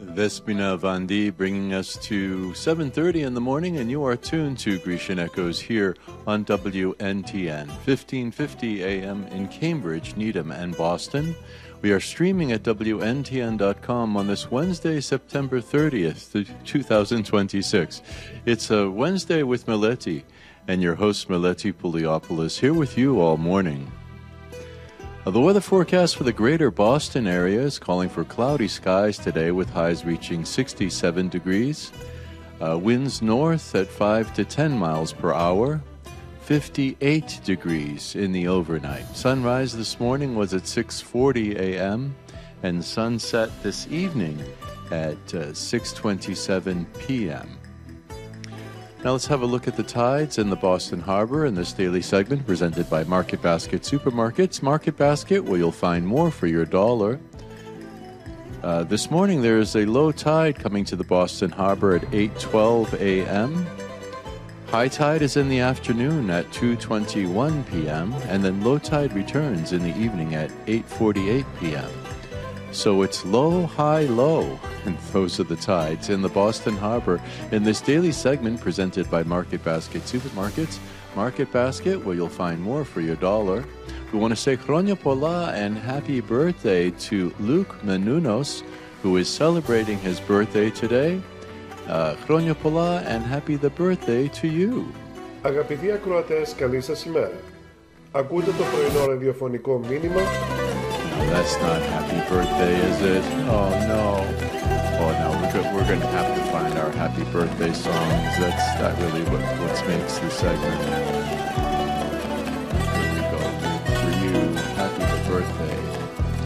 Vespina Vandi bringing us to 7:30 in the morning, and you are tuned to Grecian Echoes here on WNTN, 1550 AM in Cambridge, Needham, and Boston. We are streaming at WNTN.com on this Wednesday, September 30th, 2026. It's a Wednesday with Meleti, and your host, Meleti Pouliopoulos, here with you all morning. The weather forecast for the greater Boston area is calling for cloudy skies today with highs reaching 67 degrees. Winds north at 5 to 10 miles per hour. 58 degrees in the overnight. Sunrise this morning was at 6:40 a.m. and sunset this evening at 6:27 p.m. Now let's have a look at the tides in the Boston Harbor in this daily segment presented by Market Basket Supermarkets. Market Basket, where you'll find more for your dollar. This morning there is a low tide coming to the Boston Harbor at 8:12 a.m. High tide is in the afternoon at 2:21 p.m. and then low tide returns in the evening at 8:48 p.m. So it's low, high, low, and those are the tides in the Boston Harbor in this daily segment presented by Market Basket Supermarkets. Market Basket, where you'll find more for your dollar. We want to say Chronia Pola and happy birthday to Luke Menunos, who is celebrating his birthday today. Chronia Pola and happy the birthday to you. Αγαπητοί ακροατές, καλή σας ημέρα. Ακούτε το πρωινό ραδιοφωνικό μήνυμα. That's not happy birthday, is it? Oh no. Oh no, we're going to have to find our happy birthday songs. That's not really what makes the segment.